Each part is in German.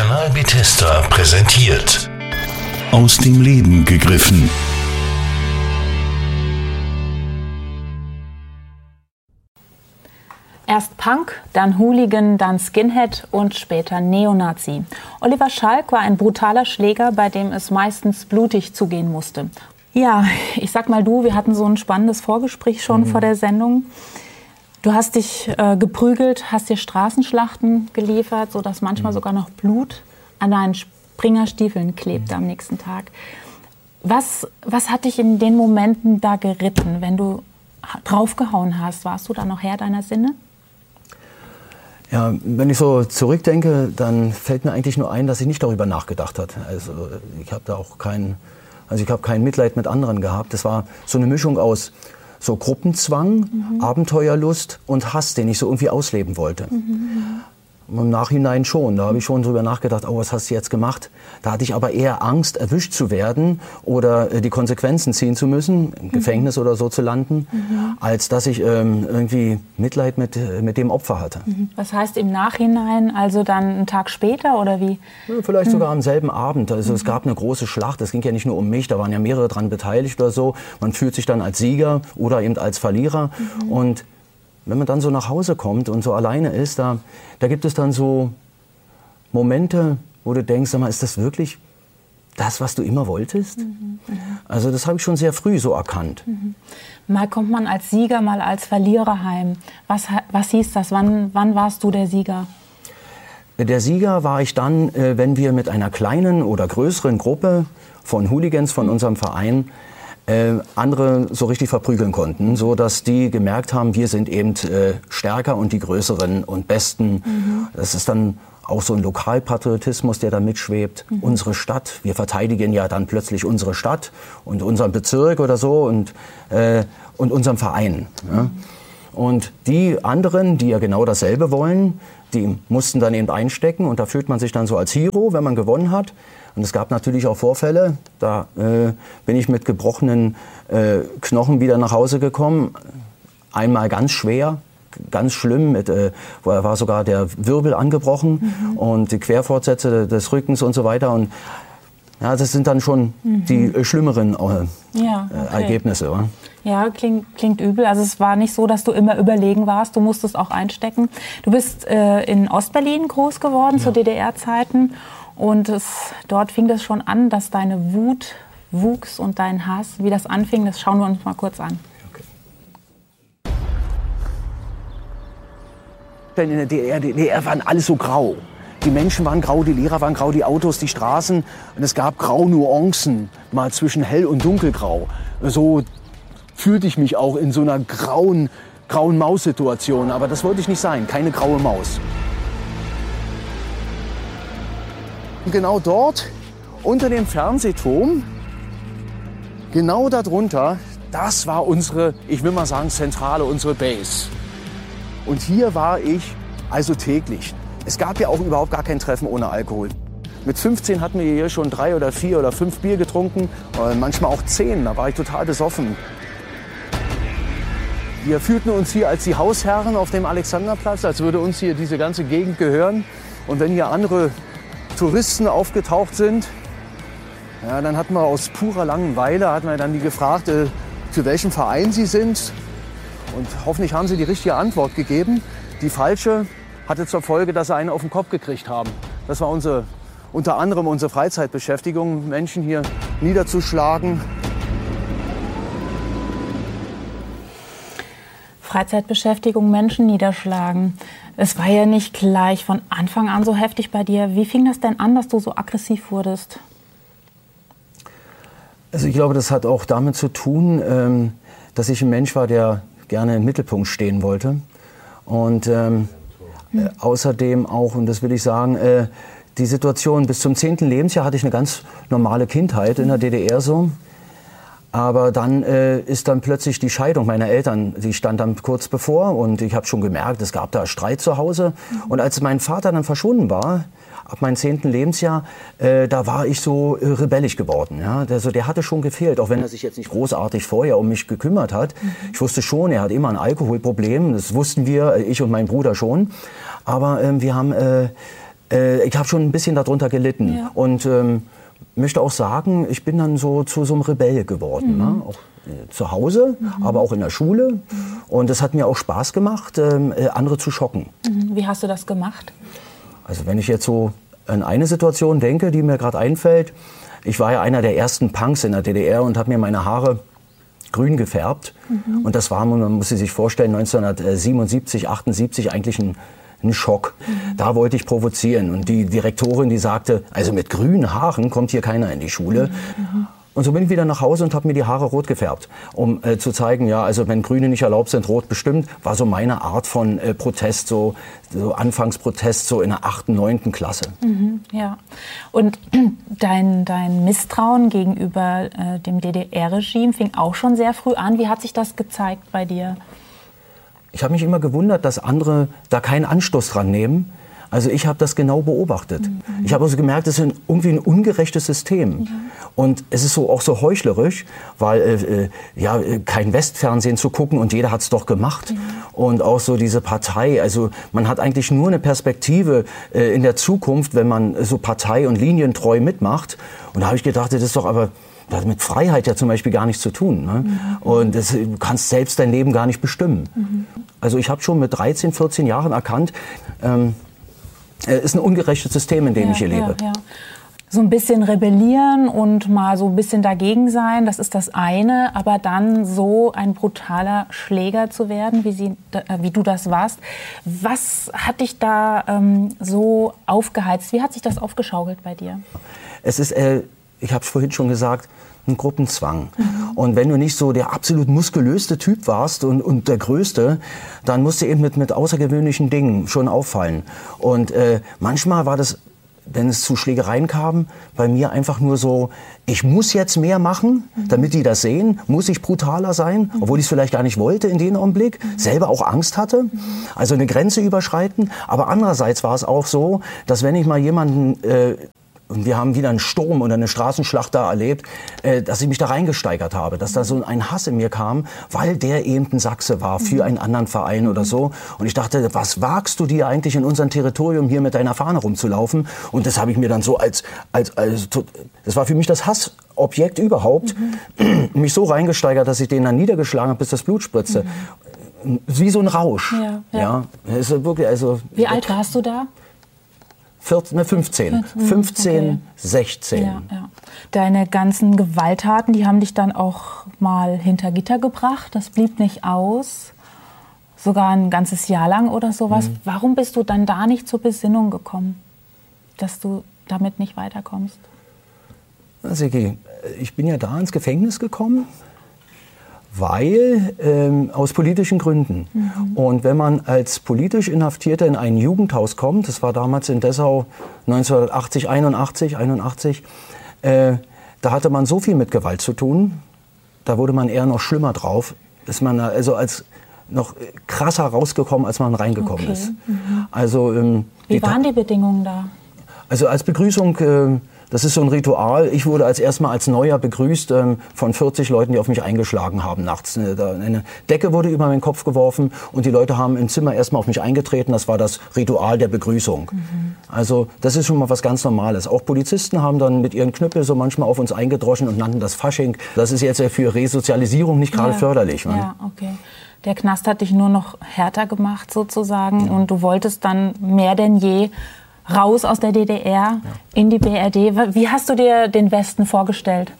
Kanal Bethesda präsentiert. Aus dem Leben gegriffen. Erst Punk, dann Hooligan, dann Skinhead und später Neonazi. Oliver Schalk war ein brutaler Schläger, bei dem es meistens blutig zugehen musste. Ja, ich sag mal wir hatten so ein spannendes Vorgespräch schon vor der Sendung. Du hast dich geprügelt, hast dir Straßenschlachten geliefert, sodass manchmal sogar noch Blut an deinen Springerstiefeln klebte am nächsten Tag. Was hat dich in den Momenten da geritten, wenn du draufgehauen hast? Warst du da noch Herr deiner Sinne? Ja, wenn ich so zurückdenke, dann fällt mir eigentlich nur ein, dass ich nicht darüber nachgedacht habe. Also ich habe da auch kein Mitleid mit anderen gehabt. Das war so eine Mischung aus so Gruppenzwang, Abenteuerlust und Hass, den ich so irgendwie ausleben wollte. Im Nachhinein schon, da habe ich schon drüber nachgedacht, oh, was hast du jetzt gemacht? Da hatte ich aber eher Angst, erwischt zu werden oder die Konsequenzen ziehen zu müssen, im Gefängnis oder so zu landen, als dass ich irgendwie Mitleid mit dem Opfer hatte. Was heißt im Nachhinein, also dann einen Tag später oder wie? Ja, vielleicht sogar am selben Abend. Also es gab eine große Schlacht, es ging ja nicht nur um mich, da waren ja mehrere dran beteiligt oder so. Man fühlt sich dann als Sieger oder eben als Verlierer und wenn man dann so nach Hause kommt und so alleine ist, da gibt es dann so Momente, wo du denkst, sag mal, ist das wirklich das, was du immer wolltest? Also das habe ich schon sehr früh so erkannt. Mal kommt man als Sieger, mal als Verlierer heim. Was hieß das? Wann warst du der Sieger? Der Sieger war ich dann, wenn wir mit einer kleinen oder größeren Gruppe von Hooligans von unserem Verein andere so richtig verprügeln konnten, so dass die gemerkt haben, wir sind eben stärker und die Größeren und Besten. Das ist dann auch so ein Lokalpatriotismus, der da mitschwebt. Unsere Stadt, wir verteidigen ja dann plötzlich unsere Stadt und unseren Bezirk oder so und unseren Verein. Ja. Und die anderen, die ja genau dasselbe wollen, die mussten dann eben einstecken und da fühlt man sich dann so als Hero, wenn man gewonnen hat. Und es gab natürlich auch Vorfälle, da bin ich mit gebrochenen Knochen wieder nach Hause gekommen. Einmal ganz schwer, ganz schlimm, war sogar der Wirbel angebrochen und die Querfortsätze des Rückens und so weiter. Und ja, das sind dann schon die schlimmeren Ergebnisse. Oder? Ja, klingt übel. Also es war nicht so, dass du immer überlegen warst, du musstest auch einstecken. Du bist in Ostberlin groß geworden, zu DDR-Zeiten. Und dort fing das schon an, dass deine Wut wuchs und dein Hass. Wie das anfing, das schauen wir uns mal kurz an. Denn in der DDR waren alles so grau. Die Menschen waren grau, die Lehrer waren grau, die Autos, die Straßen. Und es gab Graunuancen, mal zwischen hell und dunkelgrau. So fühlte ich mich auch in so einer grauen Maus-Situation. Aber das wollte ich nicht sein, keine graue Maus. Und genau dort, unter dem Fernsehturm, genau darunter, das war unsere, ich will mal sagen, Zentrale, unsere Base. Und hier war ich also täglich. Es gab ja auch überhaupt gar kein Treffen ohne Alkohol. Mit 15 hatten wir hier schon 3 oder 4 oder 5 Bier getrunken, manchmal auch 10, da war ich total besoffen. Wir fühlten uns hier als die Hausherren auf dem Alexanderplatz, als würde uns hier diese ganze Gegend gehören. Und wenn hier andere Touristen aufgetaucht sind, ja, dann hatten wir aus purer Langeweile dann die gefragt, für welchen Verein sie sind. Und hoffentlich haben sie die richtige Antwort gegeben. Die falsche hatte zur Folge, dass sie einen auf den Kopf gekriegt haben. Das war unter anderem unsere Freizeitbeschäftigung, Menschen hier niederzuschlagen. Freizeitbeschäftigung, Menschen niederschlagen. Es war ja nicht gleich von Anfang an so heftig bei dir. Wie fing das denn an, dass du so aggressiv wurdest? Also ich glaube, das hat auch damit zu tun, dass ich ein Mensch war, der gerne im Mittelpunkt stehen wollte. Und außerdem auch, und das will ich sagen, die Situation bis zum 10. Lebensjahr hatte ich eine ganz normale Kindheit in der DDR so. Aber dann ist dann plötzlich die Scheidung meiner Eltern, die stand dann kurz bevor und ich habe schon gemerkt, es gab da Streit zu Hause. Und als mein Vater dann verschwunden war, ab meinem 10. Lebensjahr, da war ich so rebellisch geworden. Ja? Also der hatte schon gefehlt, auch wenn er sich jetzt nicht großartig vorher um mich gekümmert hat. Ich wusste schon, er hat immer ein Alkoholproblem, das wussten wir, ich und mein Bruder schon. Aber wir haben Ich habe schon ein bisschen darunter gelitten. Ja. Und möchte auch sagen, ich bin dann so zu so einem Rebell geworden. Ne? Auch zu Hause, aber auch in der Schule. Und es hat mir auch Spaß gemacht, andere zu schocken. Wie hast du das gemacht? Also wenn ich jetzt so an eine Situation denke, die mir gerade einfällt. Ich war ja einer der ersten Punks in der DDR und habe mir meine Haare grün gefärbt. Und das war, man muss sich vorstellen, 1977, 78 eigentlich ein Schock. Da wollte ich provozieren. Und die Direktorin, die sagte, also mit grünen Haaren kommt hier keiner in die Schule. Und so bin ich wieder nach Hause und habe mir die Haare rot gefärbt, um zu zeigen, ja, also wenn Grüne nicht erlaubt sind, rot bestimmt. War so meine Art von Protest, so Anfangsprotest, so in der 8., 9. Klasse. Ja. Und dein Misstrauen gegenüber dem DDR-Regime fing auch schon sehr früh an. Wie hat sich das gezeigt bei dir? Ich habe mich immer gewundert, dass andere da keinen Anstoß dran nehmen. Also ich habe das genau beobachtet. Ich habe also gemerkt, es ist irgendwie ein ungerechtes System. Und es ist auch so heuchlerisch, weil kein Westfernsehen zu gucken und jeder hat es doch gemacht. Und auch so diese Partei, also man hat eigentlich nur eine Perspektive in der Zukunft, wenn man so partei- und linientreu mitmacht. Und da habe ich gedacht, das ist doch aber... Das hat mit Freiheit ja zum Beispiel gar nichts zu tun. Ne? Und du kannst selbst dein Leben gar nicht bestimmen. Also ich habe schon mit 13, 14 Jahren erkannt, ist ein ungerechtes System, in dem ich hier lebe. Ja. So ein bisschen rebellieren und mal so ein bisschen dagegen sein, das ist das eine. Aber dann so ein brutaler Schläger zu werden, wie du das warst. Was hat dich da so aufgeheizt? Wie hat sich das aufgeschaukelt bei dir? Es ist... ich habe es vorhin schon gesagt, ein Gruppenzwang. Und wenn du nicht so der absolut muskulöste Typ warst und der Größte, dann musst du eben mit außergewöhnlichen Dingen schon auffallen. Und manchmal war das, wenn es zu Schlägereien kam, bei mir einfach nur so, ich muss jetzt mehr machen, damit die das sehen, muss ich brutaler sein, obwohl ich es vielleicht gar nicht wollte in dem Augenblick, selber auch Angst hatte, also eine Grenze überschreiten. Aber andererseits war es auch so, dass wenn ich mal jemanden... Und wir haben wieder einen Sturm oder eine Straßenschlacht da erlebt, dass ich mich da reingesteigert habe, dass da so ein Hass in mir kam, weil der eben ein Sachse war für einen anderen Verein oder so. Und ich dachte, was wagst du dir eigentlich in unserem Territorium hier mit deiner Fahne rumzulaufen? Und das habe ich mir dann so das war für mich das Hassobjekt überhaupt, mich so reingesteigert, dass ich den dann niedergeschlagen habe, bis das Blut spritzte. Wie so ein Rausch. Ja. Das ist wirklich, also, wie alt warst du da? 15, okay. 16. Ja. Deine ganzen Gewalttaten, die haben dich dann auch mal hinter Gitter gebracht. Das blieb nicht aus. Sogar ein ganzes Jahr lang oder sowas. Warum bist du dann da nicht zur Besinnung gekommen, dass du damit nicht weiterkommst? Sigi, ich bin ja da ins Gefängnis gekommen, weil aus politischen Gründen. Und wenn man als politisch Inhaftierter in ein Jugendhaus kommt, das war damals in Dessau 1980, 81, da hatte man so viel mit Gewalt zu tun, da wurde man eher noch schlimmer drauf, ist man also als noch krasser rausgekommen, als man reingekommen ist. Also, wie waren die Bedingungen da? Also als Begrüßung... Das ist so ein Ritual. Ich wurde erstmal als Neuer begrüßt von 40 Leuten, die auf mich eingeschlagen haben nachts. Eine Decke wurde über meinen Kopf geworfen und die Leute haben im Zimmer erstmal auf mich eingetreten. Das war das Ritual der Begrüßung. Also das ist schon mal was ganz Normales. Auch Polizisten haben dann mit ihren Knüppel so manchmal auf uns eingedroschen und nannten das Fasching. Das ist jetzt für Resozialisierung nicht gerade förderlich. Ne? Ja, okay. Der Knast hat dich nur noch härter gemacht sozusagen und du wolltest dann mehr denn je raus aus der DDR in die BRD. Wie hast du dir den Westen vorgestellt?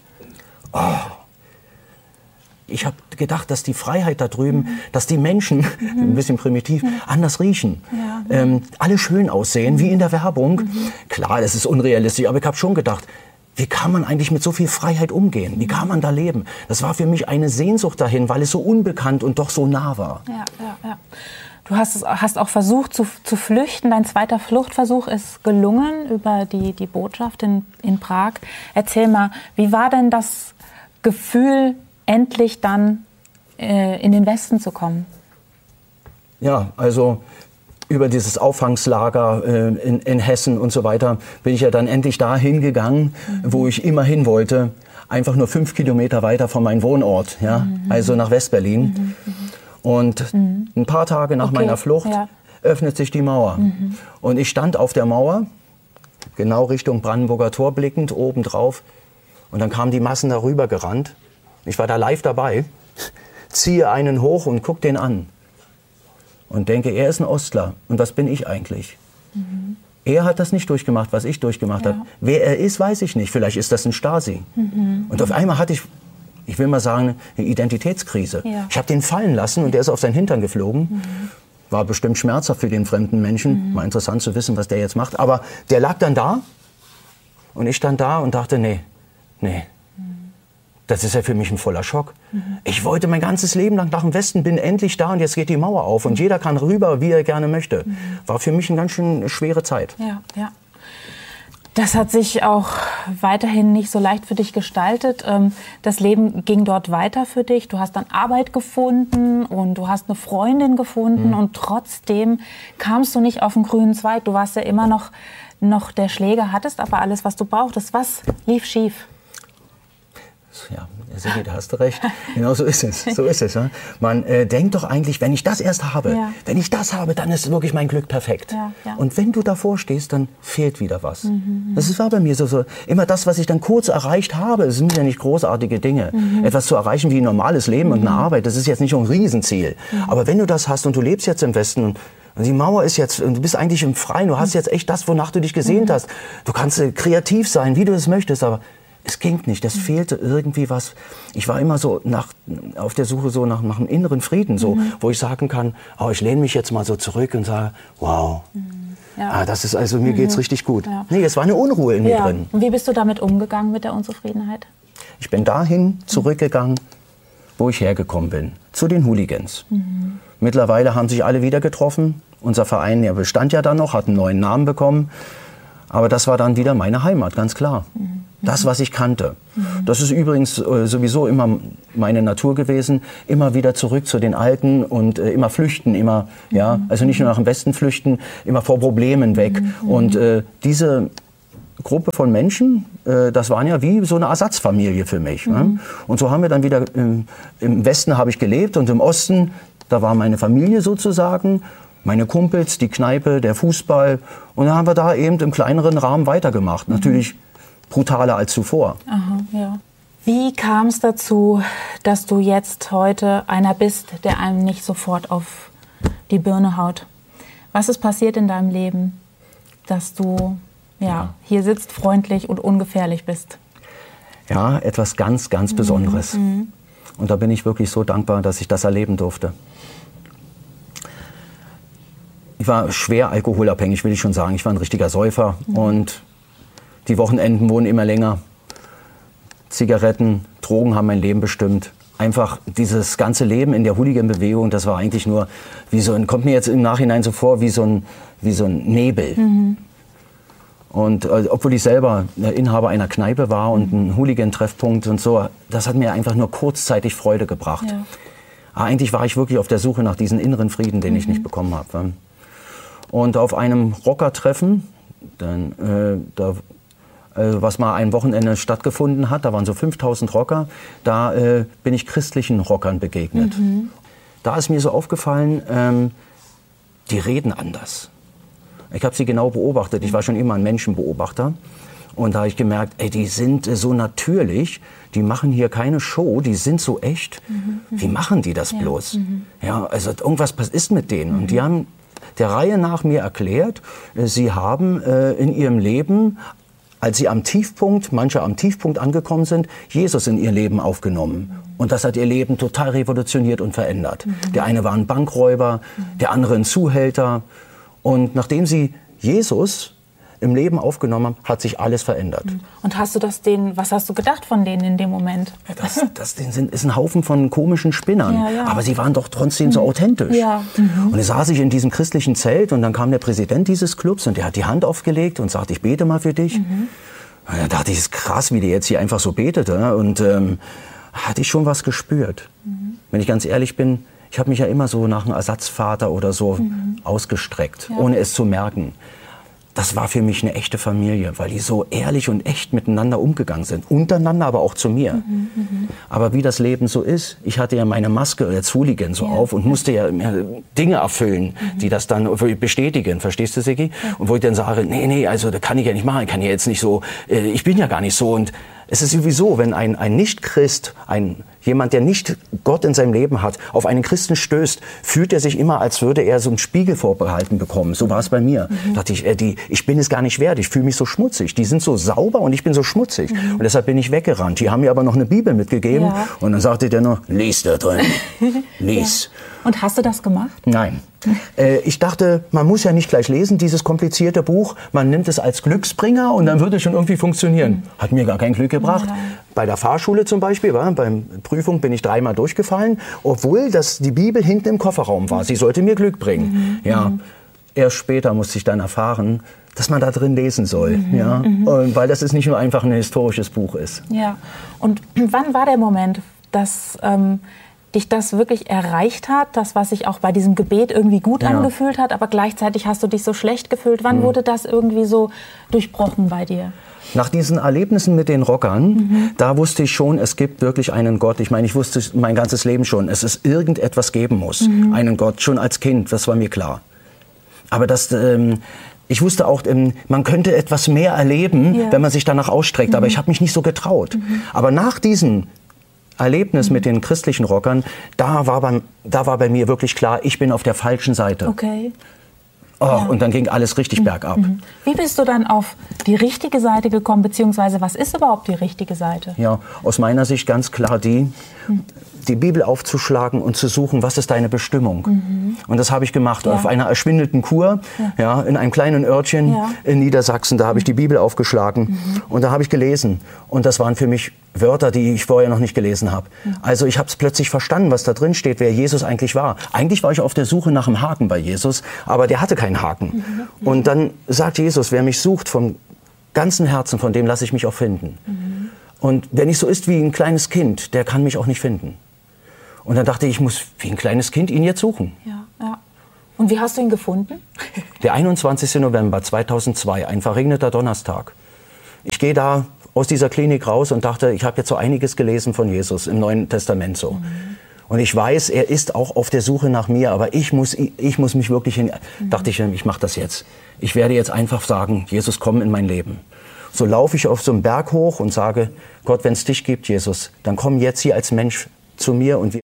Ich habe gedacht, dass die Freiheit da drüben, dass die Menschen, ein bisschen primitiv, anders riechen. Alle schön aussehen, wie in der Werbung. Klar, das ist unrealistisch, aber ich habe schon gedacht, wie kann man eigentlich mit so viel Freiheit umgehen? Wie kann man da leben? Das war für mich eine Sehnsucht dahin, weil es so unbekannt und doch so nah war. Ja. Du hast auch versucht zu flüchten. Dein zweiter Fluchtversuch ist gelungen über die Botschaft in Prag. Erzähl mal, wie war denn das Gefühl, endlich dann in den Westen zu kommen? Ja, also über dieses Auffangslager in Hessen und so weiter bin ich ja dann endlich dahin gegangen, wo ich immer hin wollte. Einfach nur 5 Kilometer weiter von meinem Wohnort, also nach Westberlin. Und ein paar Tage nach meiner Flucht öffnet sich die Mauer. Und ich stand auf der Mauer genau Richtung Brandenburger Tor blickend, oben drauf. Und dann kamen die Massen darüber gerannt. Ich war da live dabei, ziehe einen hoch und gucke den an. Und denke, er ist ein Ostler. Und was bin ich eigentlich? Mhm. Er hat das nicht durchgemacht, was ich durchgemacht habe. Wer er ist, weiß ich nicht. Vielleicht ist das ein Stasi. Mhm. Und auf einmal hatte ich will mal sagen, eine Identitätskrise. Ja. Ich habe den fallen lassen und der ist auf seinen Hintern geflogen. Mhm. War bestimmt schmerzhaft für den fremden Menschen. Mhm. Mal interessant zu wissen, was der jetzt macht. Aber der lag dann da und ich stand da und dachte, nee. Das ist ja für mich ein voller Schock. Mhm. Ich wollte mein ganzes Leben lang nach dem Westen, bin endlich da und jetzt geht die Mauer auf und jeder kann rüber, wie er gerne möchte. Mhm. War für mich eine ganz schön schwere Zeit. Ja. Das hat sich auch weiterhin nicht so leicht für dich gestaltet. Das Leben ging dort weiter für dich. Du hast dann Arbeit gefunden und du hast eine Freundin gefunden und trotzdem kamst du nicht auf den grünen Zweig. Du warst ja immer noch der Schläger, hattest aber alles, was du brauchtest. Was lief schief? Ja, Sigi, da hast du recht. Genau so ist es. Ja. Man denkt doch eigentlich, wenn ich das erst habe, dann ist wirklich mein Glück perfekt. Ja. Und wenn du davor stehst, dann fehlt wieder was. Das war bei mir so. Immer das, was ich dann kurz erreicht habe, es sind ja nicht großartige Dinge. Etwas zu erreichen wie ein normales Leben und eine Arbeit, das ist jetzt nicht ein Riesenziel. Aber wenn du das hast und du lebst jetzt im Westen und die Mauer ist jetzt, und du bist eigentlich im Freien, du hast jetzt echt das, wonach du dich gesehnt hast. Du kannst kreativ sein, wie du es möchtest, aber es ging nicht, das fehlte irgendwie was. Ich war immer so auf der Suche so nach einem inneren Frieden, so, wo ich sagen kann, ich lehne mich jetzt mal so zurück und sage, wow, das ist also, mir geht's richtig gut. Ja. Nee, es war eine Unruhe in mir drin. Und wie bist du damit umgegangen mit der Unzufriedenheit? Ich bin dahin zurückgegangen, wo ich hergekommen bin, zu den Hooligans. Mittlerweile haben sich alle wieder getroffen. Unser Verein bestand ja dann noch, hat einen neuen Namen bekommen. Aber das war dann wieder meine Heimat, ganz klar. Das, was ich kannte. Das ist übrigens sowieso immer meine Natur gewesen. Immer wieder zurück zu den Alten und immer flüchten. Also nicht nur nach dem Westen flüchten, immer vor Problemen weg. Und diese Gruppe von Menschen, das waren ja wie so eine Ersatzfamilie für mich. Und so haben wir dann wieder, im Westen habe ich gelebt und im Osten, da war meine Familie sozusagen. Meine Kumpels, die Kneipe, der Fußball. Und dann haben wir da eben im kleineren Rahmen weitergemacht. Natürlich brutaler als zuvor. Aha, ja. Wie kam es dazu, dass du jetzt heute einer bist, der einem nicht sofort auf die Birne haut? Was ist passiert in deinem Leben, dass du hier sitzt, freundlich und ungefährlich bist? Ja, etwas ganz, ganz Besonderes. Und da bin ich wirklich so dankbar, dass ich das erleben durfte. Ich war schwer alkoholabhängig, will ich schon sagen. Ich war ein richtiger Säufer und die Wochenenden wurden immer länger. Zigaretten, Drogen haben mein Leben bestimmt. Einfach dieses ganze Leben in der Hooligan-Bewegung, das war eigentlich nur kommt mir jetzt im Nachhinein so vor, wie so ein Nebel. Und obwohl ich selber Inhaber einer Kneipe war und ein Hooligan-Treffpunkt und so, das hat mir einfach nur kurzzeitig Freude gebracht. Ja. Aber eigentlich war ich wirklich auf der Suche nach diesem inneren Frieden, den ich nicht bekommen habe. Und auf einem Rockertreffen, was mal ein Wochenende stattgefunden hat, da waren so 5000 Rocker, da bin ich christlichen Rockern begegnet. Da ist mir so aufgefallen, die reden anders. Ich habe sie genau beobachtet, ich war schon immer ein Menschenbeobachter. Und da habe ich gemerkt, die sind so natürlich, die machen hier keine Show, die sind so echt. Wie machen die das bloß? Ja, also irgendwas ist mit denen. Und die haben der Reihe nach mir erklärt, sie haben in ihrem Leben, als sie manche am Tiefpunkt angekommen sind, Jesus in ihr Leben aufgenommen. Und das hat ihr Leben total revolutioniert und verändert. Der eine war ein Bankräuber, der andere ein Zuhälter. Und nachdem sie Jesus im Leben aufgenommen haben, hat sich alles verändert. Und was hast du gedacht von denen in dem Moment? Das ist ein Haufen von komischen Spinnern. Ja. Aber sie waren doch trotzdem so authentisch. Ja. Und da saß ich in diesem christlichen Zelt und dann kam der Präsident dieses Clubs und der hat die Hand aufgelegt und sagte, ich bete mal für dich. Und da dachte ich, es ist krass, wie der jetzt hier einfach so betete. Und hatte ich schon was gespürt. Wenn ich ganz ehrlich bin, ich habe mich ja immer so nach einem Ersatzvater oder so ausgestreckt, ohne es zu merken. das war für mich eine echte Familie, weil die so ehrlich und echt miteinander umgegangen sind. Untereinander, aber auch zu mir. Aber wie das Leben so ist, ich hatte ja meine Maske als Hooligan so auf und musste ja Dinge erfüllen, die das dann bestätigen. Verstehst du, Sigi? Und wo ich dann sage, nee, also das kann ich ja nicht machen, ich kann ja jetzt nicht so, ich bin ja gar nicht so. Und es ist sowieso, wenn ein Nicht-Christ, jemand, der nicht Gott in seinem Leben hat, auf einen Christen stößt, fühlt er sich immer, als würde er so einen Spiegel vorbehalten bekommen. So war es bei mir. Dachte ich, ich bin es gar nicht wert, ich fühle mich so schmutzig. Die sind so sauber und ich bin so schmutzig. Und deshalb bin ich weggerannt. Die haben mir aber noch eine Bibel mitgegeben. Ja. Und dann sagte der noch, lies da drin, lies. Ja. Und hast du das gemacht? Nein. Ich dachte, man muss ja nicht gleich lesen, dieses komplizierte Buch. Man nimmt es als Glücksbringer und dann würde es schon irgendwie funktionieren. Hat mir gar kein Glück gebracht. Ja. Bei der Fahrschule zum Beispiel, beim Prüfung bin ich 3-mal durchgefallen, obwohl die Bibel hinten im Kofferraum war. Sie sollte mir Glück bringen. Ja. Erst später musste ich dann erfahren, dass man da drin lesen soll. Und weil das ist nicht nur einfach ein historisches Buch ist. Ja. Und wann war der Moment, dass dich das wirklich erreicht hat, das, was sich auch bei diesem Gebet irgendwie gut angefühlt hat, aber gleichzeitig hast du dich so schlecht gefühlt? Wann wurde das irgendwie so durchbrochen bei dir? Nach diesen Erlebnissen mit den Rockern, da wusste ich schon, es gibt wirklich einen Gott. Ich meine, ich wusste mein ganzes Leben schon, dass es irgendetwas geben muss. Einen Gott, schon als Kind, das war mir klar. Aber ich wusste auch, man könnte etwas mehr erleben, wenn man sich danach ausstreckt. Aber ich habe mich nicht so getraut. Aber nach diesem Erlebnis mit den christlichen Rockern, da war bei mir wirklich klar, ich bin auf der falschen Seite. Okay. Und dann ging alles richtig bergab. Wie bist du dann auf die richtige Seite gekommen, beziehungsweise was ist überhaupt die richtige Seite? Ja, aus meiner Sicht ganz klar die Bibel aufzuschlagen und zu suchen, was ist deine Bestimmung. Und das habe ich gemacht auf einer erschwindelten Kur, in einem kleinen Örtchen in Niedersachsen. Da habe ich die Bibel aufgeschlagen und da habe ich gelesen. Und das waren für mich Wörter, die ich vorher noch nicht gelesen habe. Also ich habe es plötzlich verstanden, was da drin steht, wer Jesus eigentlich war. Eigentlich war ich auf der Suche nach einem Haken bei Jesus, aber der hatte keinen Haken. Und dann sagt Jesus, wer mich sucht vom ganzen Herzen, von dem lasse ich mich auch finden. Und wer nicht so ist wie ein kleines Kind, der kann mich auch nicht finden. Und dann dachte ich, ich muss wie ein kleines Kind ihn jetzt suchen. Ja. Und wie hast du ihn gefunden? Der 21. November 2002, ein verregneter Donnerstag. Ich gehe da aus dieser Klinik raus und dachte, ich habe jetzt so einiges gelesen von Jesus im Neuen Testament so. Und ich weiß, er ist auch auf der Suche nach mir, aber ich muss mich wirklich dachte ich mache das jetzt. Ich werde jetzt einfach sagen, Jesus, komm in mein Leben. So laufe ich auf so einen Berg hoch und sage, Gott, wenn es dich gibt, Jesus, dann komm jetzt hier als Mensch zu mir und wir